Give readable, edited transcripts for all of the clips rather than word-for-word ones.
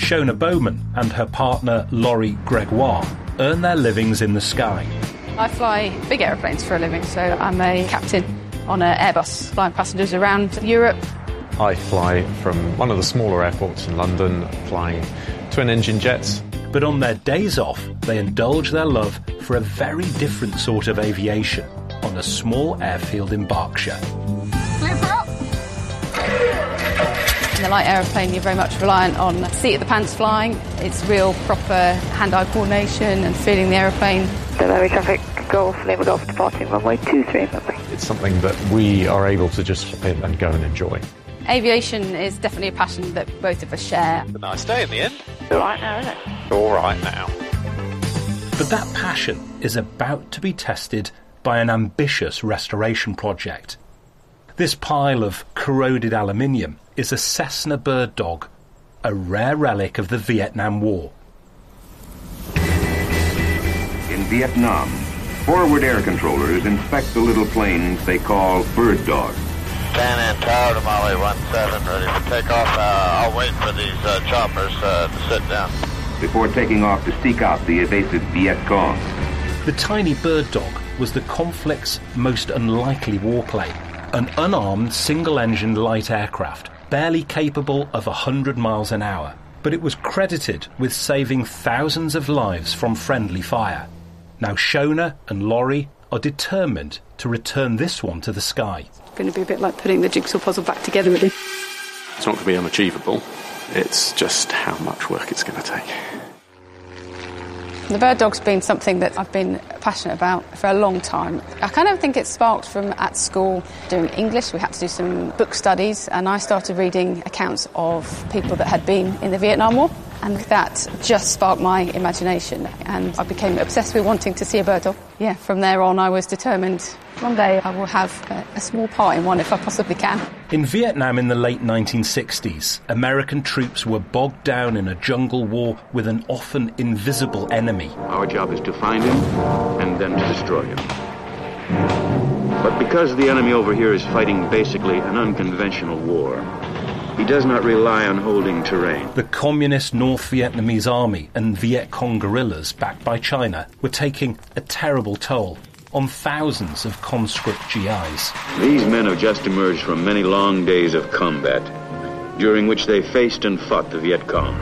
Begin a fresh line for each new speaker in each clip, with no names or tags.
Shona Bowman and her partner Laurie Gregoire earn their livings in the sky.
I fly big aeroplanes for a living, so I'm a captain on an Airbus flying passengers around Europe.
I fly from one of the smaller airports in London, flying twin-engine jets.
But on their days off, they indulge their love for a very different sort of aviation on a small airfield in Berkshire.
Flipper up! In the light aeroplane, you're very much reliant on seat-of-the-pants flying. It's real proper hand-eye coordination and feeling the aeroplane.
Delaware traffic, Golf, Lima Golf, departing runway 23, runway.
It's something that we are able to just hop in and go and enjoy.
Aviation is definitely a passion that both of us share.
It's a nice day in the end.
All right now, isn't it?
All right now.
But that passion is about to be tested by an ambitious restoration project. This pile of corroded aluminium is a Cessna bird dog, a rare relic of the Vietnam War.
In Vietnam, forward air controllers inspect the little planes they call bird dogs.
10 and tower to Molly 17, ready for takeoff. I'll wait for these choppers to sit down.
Before taking off to seek out the evasive Viet Cong.
The tiny bird dog was the conflict's most unlikely warplane, an unarmed single-engine light aircraft, barely capable of 100 miles an hour. But it was credited with saving thousands of lives from friendly fire. Now Shona and Laurie are determined to return this one to the sky.
It's going to be a bit like putting the jigsaw puzzle back together, really.
It's not going to be unachievable. It's just how much work it's going to take.
The bird dog's been something that I've been passionate about for a long time. I kind of think it sparked from at school doing English. We had to do some book studies, and I started reading accounts of people that had been in the Vietnam War, and that just sparked my imagination, and I became obsessed with wanting to see a bird dog. Yeah, from there on I was determined one day I will have a small part in one if I possibly can.
In Vietnam in the late 1960s, American troops were bogged down in a jungle war with an often invisible enemy.
Our job is to find him and then to destroy him. But because the enemy over here is fighting basically an unconventional war, he does not rely on holding terrain.
The communist North Vietnamese army and Viet Cong guerrillas, backed by China, were taking a terrible toll on thousands of conscript GIs.
These men have just emerged from many long days of combat, during which they faced and fought the Viet Cong.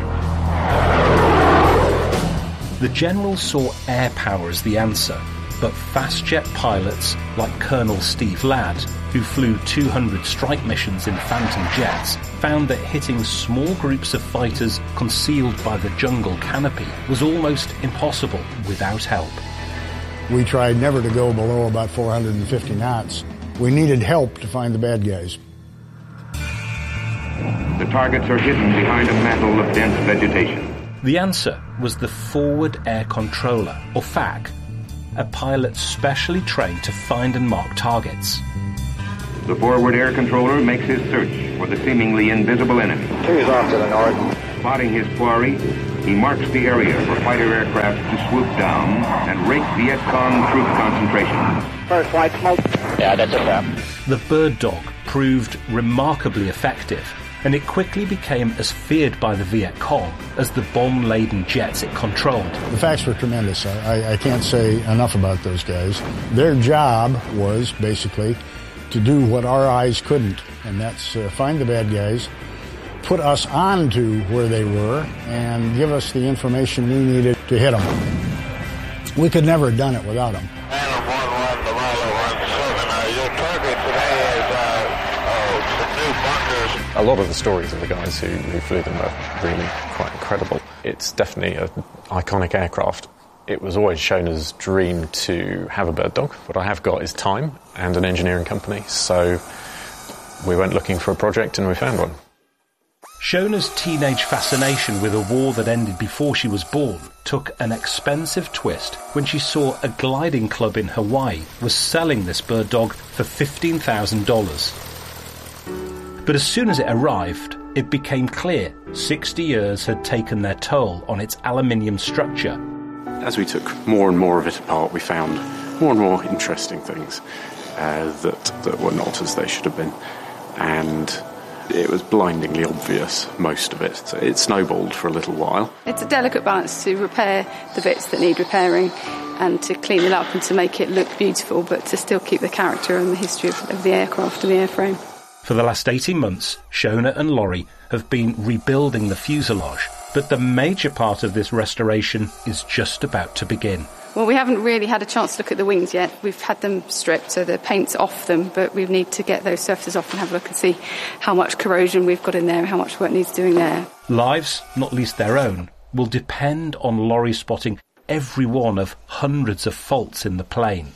The general saw air power as the answer, but fast jet pilots like Colonel Steve Ladd, who flew 200 strike missions in Phantom jets, found that hitting small groups of fighters concealed by the jungle canopy was almost impossible without help.
We tried never to go below about 450 knots. We needed help to find the bad guys.
The targets are hidden behind a mantle of dense vegetation.
The answer was the Forward Air Controller, or FAC, a pilot specially trained to find and mark targets.
The forward air controller makes his search for the seemingly invisible enemy.
2 is off to the north.
Spotting his quarry, he marks the area for fighter aircraft to swoop down and rake Viet Cong troop concentration.
First flight smoke. Yeah, that's a wrap.
The bird dog proved remarkably effective, and it quickly became as feared by the Viet Cong as the bomb-laden jets it controlled.
The facts were tremendous. I can't say enough about those guys. Their job was basically to do what our eyes couldn't, and that's find the bad guys, put us on to where they were, and give us the information we needed to hit them. We could never have done it without them.
Your target today is some new bunkers.
A lot of the stories of the guys who flew them are really quite incredible. It's definitely an iconic aircraft. It was always Shona's dream to have a bird dog. What I have got is time and an engineering company, so we went looking for a project and we found one.
Shona's teenage fascination with a war that ended before she was born took an expensive twist when she saw a gliding club in Hawaii was selling this bird dog for $15,000. But as soon as it arrived, it became clear 60 years had taken their toll on its aluminium structure.
As we took more and more of it apart, we found more and more interesting things that were not as they should have been. And It was blindingly obvious, most of it. So it snowballed for a little while.
It's a delicate balance to repair the bits that need repairing and to clean it up and to make it look beautiful, but to still keep the character and the history of the aircraft and the airframe.
For the last 18 months, Shona and Laurie have been rebuilding the fuselage, but the major part of this restoration is just about to begin.
Well, we haven't really had a chance to look at the wings yet. We've had them stripped, so the paint's off them, but we need to get those surfaces off and have a look and see how much corrosion we've got in there and how much work needs doing there. Lives, not least their own, will depend on Laurie spotting every one of hundreds of faults in the plane.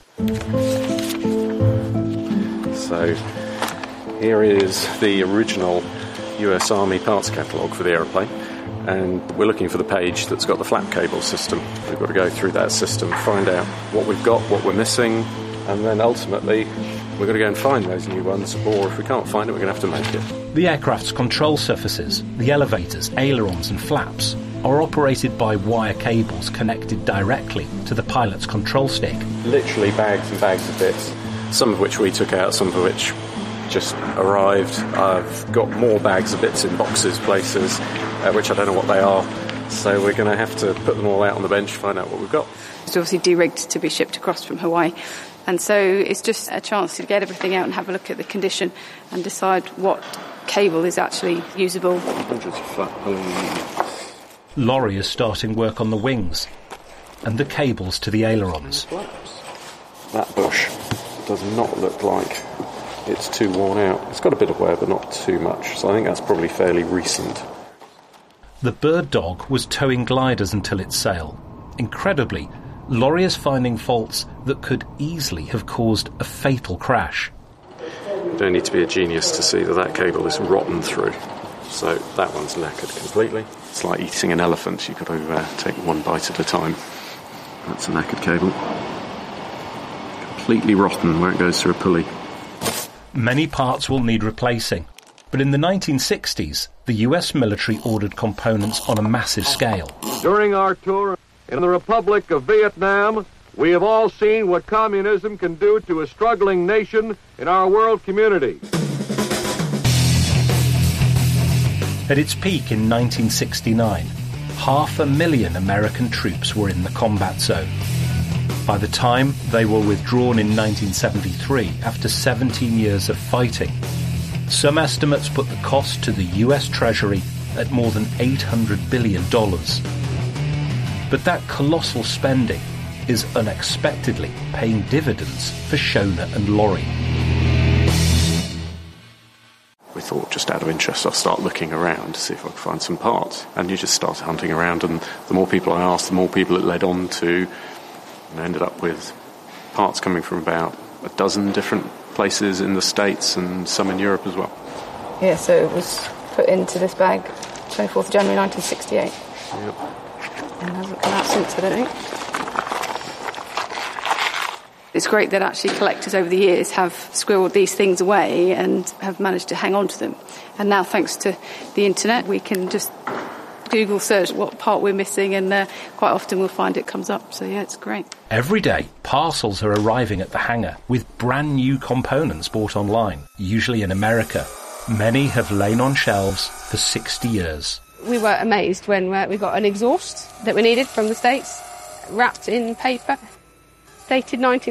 So here is the original US Army parts catalogue for the aeroplane, and we're looking for the page that's got the flap cable system. We've got to go through that system, find out what we've got, what we're missing, and then ultimately we're going to go and find those new ones, or if we can't find it, we're going to have to make it.
The aircraft's control surfaces, the elevators, ailerons and flaps, are operated by wire cables connected directly to the pilot's control stick.
Literally bags and bags of bits, some of which we took out, some of which just arrived. I've got more bags of bits in boxes, places, which I don't know what they are. So we're going to have to put them all out on the bench, find out what we've got.
It's obviously de-rigged to be shipped across from Hawaii. And so it's just a chance to get everything out and have a look at the condition and decide what cable is actually usable.
Hundreds of flat pulleys.
Laurie is starting work on the wings and the cables to the ailerons.
That bush does not look like it's too worn out. It's got a bit of wear, but not too much, so I think that's probably fairly recent.
The Bird Dog was towing gliders until its sale. Incredibly, Laurie is finding faults that could easily have caused a fatal crash.
You don't need to be a genius to see that that cable is rotten through. So that one's knackered completely. It's like eating an elephant. You've got to take one bite at a time. That's a knackered cable. Completely rotten where it goes through a pulley.
Many parts will need replacing, but in the 1960s, the US military ordered components on a massive scale.
During our tour in the Republic of Vietnam, we have all seen what communism can do to a struggling nation in our world community.
At its peak in 1969, 500,000 American troops were in the combat zone. By the time they were withdrawn in 1973, after 17 years of fighting, some estimates put the cost to the US Treasury at more than $800 billion. But that colossal spending is unexpectedly paying dividends for Shona and Laurie.
We thought, just out of interest, I'll start looking around to see if I can find some parts. And you just start hunting around, and the more people I asked, the more people it led on to. And I ended up with parts coming from about a dozen different places in the States and some in Europe as well.
Yeah, so it was put into this bag 24th January 1968.
Yep.
And hasn't come out since, I don't think. It's great that actually collectors over the years have squirreled these things away and have managed to hang on to them. And now, thanks to the internet, we can just Google search what part we're missing, and quite often we'll find it comes up. So yeah, it's great.
Every day, parcels are arriving at the hangar with brand new components bought online, usually in America. Many have lain on shelves for 60 years.
We were amazed when we got an exhaust that we needed from the States, wrapped in paper, dated 19